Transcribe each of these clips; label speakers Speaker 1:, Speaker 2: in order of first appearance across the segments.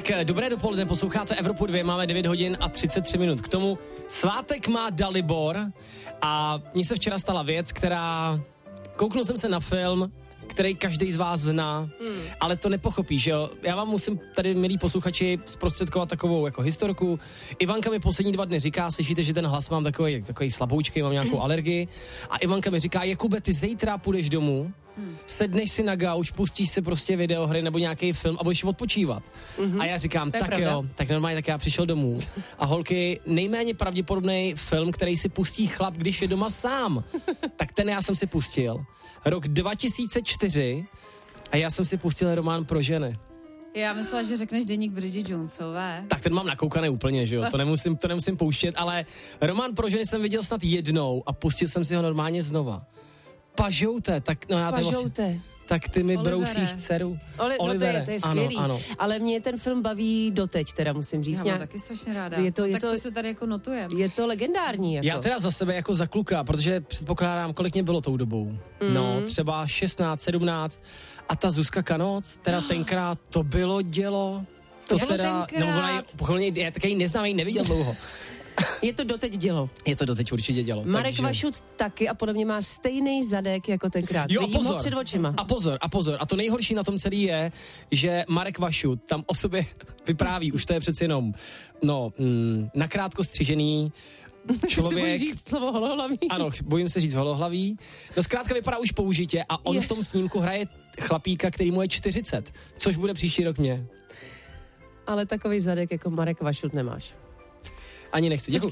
Speaker 1: Tak dobré dopoledne, posloucháte Evropu 2, máme 9 hodin a 33 minut. K tomu svátek má Dalibor a mně se včera stala věc, kouknul jsem se na film, který každý z vás zná, ale to nepochopí, že jo? Já vám musím tady, milí posluchači, zprostředkovat takovou jako historku. Ivanka mi poslední 2 dny říká, slyšíte, že ten hlas mám takový slaboučký, mám nějakou alergii a Ivanka mi říká, Jakube, ty zítra půjdeš domů, sedneš si na gauč, pustíš si prostě videohry nebo nějaký film a budeš odpočívat. A já říkám, tak pravda. Jo, tak normálně tak já přišel domů a holky, nejméně pravděpodobný film, který si pustí chlap, když je doma sám, tak ten já jsem si pustil. Rok 2004 a já jsem si pustil Román pro ženy.
Speaker 2: Já myslela, že řekneš Deník Bridget Jonesové.
Speaker 1: Tak ten mám nakoukaný úplně, že jo, to nemusím pouštět, ale Román pro ženy jsem viděl snad jednou a pustil jsem si ho normálně znova. Pažouté, tak no já
Speaker 2: Pažouté.
Speaker 1: Tak ty mi brousíš dceru.
Speaker 2: Olivere. No to je skvělý.
Speaker 1: Ano.
Speaker 2: Ale mě ten film baví doteď, teda musím říct. Já mám taky strašně ráda. To se tady jako notuje. Je to legendární. Jako.
Speaker 1: Já teda za sebe jako za kluka, protože předpokládám, kolik mě bylo tou dobou. No, třeba 16, 17 a ta Zuzka Kanoc, teda tenkrát to bylo dělo. To teda, já taky neznám, ji neviděl dlouho.
Speaker 2: Je to doteď dělo.
Speaker 1: Je to doteď určitě dělo.
Speaker 2: Marek Vašut taky a podle mě má stejný zadek jako tenkrát.
Speaker 1: Jo,
Speaker 2: vidím ho před očima.
Speaker 1: A pozor. A to nejhorší na tom celý je, že Marek Vašut tam o sobě vypráví, už to je přeci jenom, nakrátko střižený člověk.
Speaker 2: Bojím říct slovo holohlaví.
Speaker 1: Ano, bojím se říct holohlaví. No zkrátka vypadá už použitě a on v tom snímku hraje chlapíka, který mu je 40, což bude příští rok mě.
Speaker 2: Ale takový zadek jako Marek Vašut nemáš.
Speaker 1: Ani nechci, děkuji.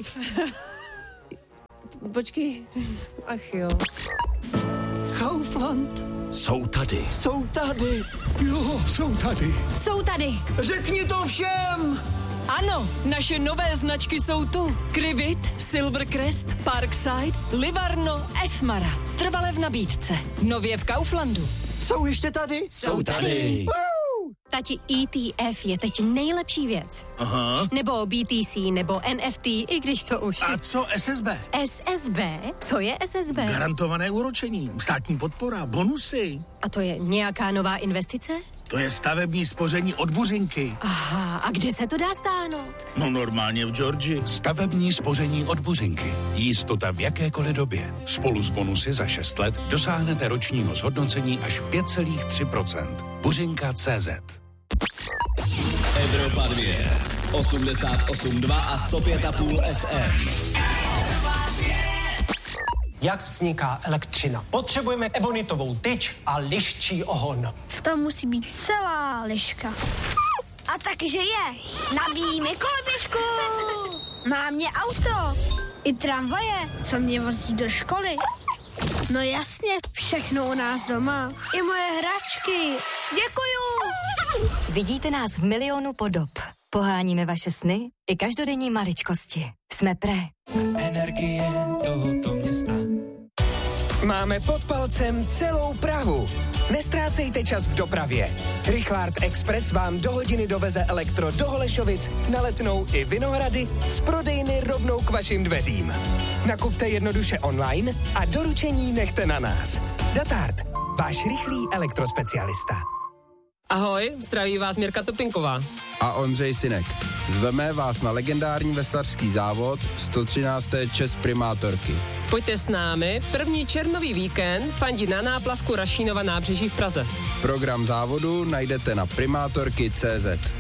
Speaker 2: Počkej. Ach jo.
Speaker 3: Kaufland.
Speaker 4: Jsou tady.
Speaker 3: Jsou tady. Jo, jsou tady.
Speaker 5: Jsou tady.
Speaker 3: Řekni to všem.
Speaker 5: Ano, naše nové značky jsou tu. Krivit, Silvercrest, Parkside, Livarno, Esmara. Trvale v nabídce. Nově v Kauflandu.
Speaker 3: Jsou ještě tady?
Speaker 4: Jsou tady.
Speaker 5: Tati, ETF je teď nejlepší věc.
Speaker 4: Aha.
Speaker 5: Nebo BTC, nebo NFT, i když to už...
Speaker 4: A co SSB?
Speaker 5: SSB? Co je SSB?
Speaker 4: Garantované úročení, státní podpora, bonusy.
Speaker 5: A to je nějaká nová investice?
Speaker 4: To je stavební spoření od Buřinky.
Speaker 5: Aha, a kde se to dá stáhnout?
Speaker 4: No normálně v Georgii.
Speaker 6: Stavební spoření od Buřinky. Jistota v jakékoliv době. Spolu s bonusy za 6 let dosáhnete ročního zhodnocení až 5,3%. Buřinka.cz.
Speaker 7: Evropa 2, 88,2 a 105,5 FM.
Speaker 3: Jak vzniká elektřina? Potřebujeme ebonitovou tyč a liščí ohon.
Speaker 8: V tom musí být celá liška. A takže je. Nabíjíme koloběžku. Mám mě auto. I tramvaje, co mě vozí do školy. No jasně, všechno u nás doma. I moje hračky. Děkuju.
Speaker 9: Vidíte nás v milionu podob. Poháníme vaše sny i každodenní maličkosti. Jsme Pré.
Speaker 3: Energie tohoto města. Máme pod palcem celou Prahu. Nestrácejte čas v dopravě. Richard Express vám do hodiny doveze elektro do Holešovic, na Letnou i Vinohrady z prodejny rovnou k vašim dveřím. Nakupte jednoduše online a doručení nechte na nás. Datard, váš rychlý elektrospecialista.
Speaker 2: Ahoj, zdraví vás Mirka Topinková.
Speaker 10: A Ondřej Synek. Zveme vás na legendární veslařský závod 113. čest primátorky.
Speaker 2: Pojďte s námi, první červnový víkend fandit na náplavku Rašínova nábřeží v Praze.
Speaker 10: Program závodu najdete na primátorky.cz.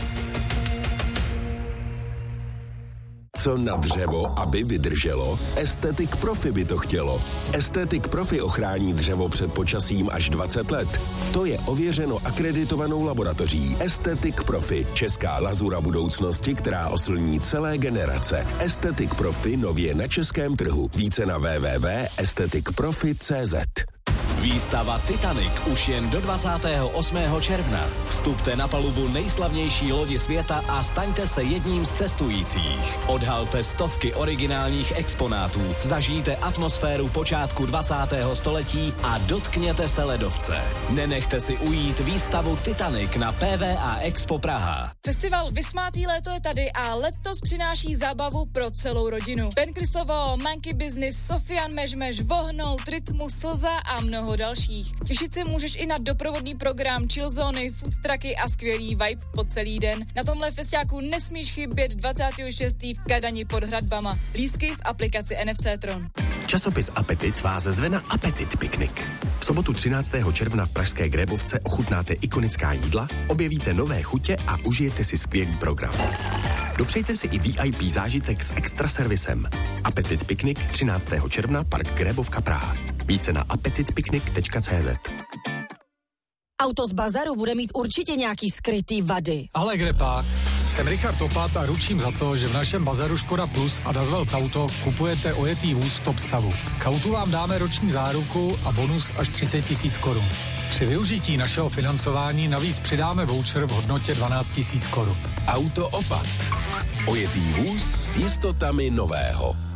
Speaker 7: Co na dřevo, aby vydrželo? Aesthetic Profi by to chtělo. Aesthetic Profi ochrání dřevo před počasím až 20 let. To je ověřeno akreditovanou laboratoří Aesthetic Profi, česká lazura budoucnosti, která oslní celé generace. Aesthetic Profi nově na českém trhu. Více na www.aestheticprofi.cz. Výstava Titanic už jen do 28. června. Vstupte na palubu nejslavnější lodi světa a staňte se jedním z cestujících. Odhalte stovky originálních exponátů, zažijte atmosféru počátku 20. století a dotkněte se ledovce. Nenechte si ujít výstavu Titanic na PVA Expo Praha.
Speaker 11: Festival Vysmátý léto je tady a letos přináší zábavu pro celou rodinu. Ben Krysovo, Monkey Business, Sofian Mežmeš, Vohnout, Rytmus, Slza a mnoho mnoho dalších. Těšit se můžeš i na doprovodný program, chill zóny, food trucky a skvělý vibe po celý den. Na tomhle festiáku nesmíš chybět 26. v Kadani pod Hradbama. Lístky v aplikaci NFC Tron.
Speaker 12: Časopis Apetit vás zve na Apetit piknik. V sobotu 13. června v pražské Grébovce ochutnáte ikonická jídla, objevíte nové chutě a užijete si skvělý program. Dopřejte si i VIP zážitek s extra servisem. Apetit piknik 13. června, Park Grébovka Praha. Více na appetitpiknik.cz.
Speaker 13: Auto z bazaru bude mít určitě nějaký skrytý vady.
Speaker 14: Ale kde pak? Jsem Richard Opat a ručím za to, že v našem bazaru Škoda Plus a Dazwelt Auto kupujete ojetý vůz v top stavu. K autu vám dáme roční záruku a bonus až 30 000 korun. Při využití našeho financování navíc přidáme voucher v hodnotě 12 000 korun.
Speaker 12: Auto Opat. Ojetý vůz s jistotami nového.